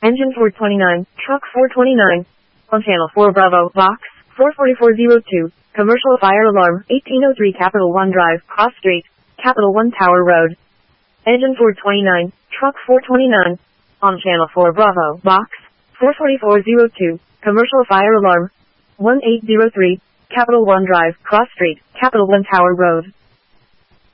Engine 429, Truck 429. On Channel 4 Bravo, Box 44402. Commercial fire alarm, 1803 Capital One Drive, Cross Street, Capital One Tower Road. Engine 429, Truck 429. On Channel 4 Bravo, Box 44402. Commercial fire alarm, 1803 Capital One Drive, Cross Street, Capital One Tower Road.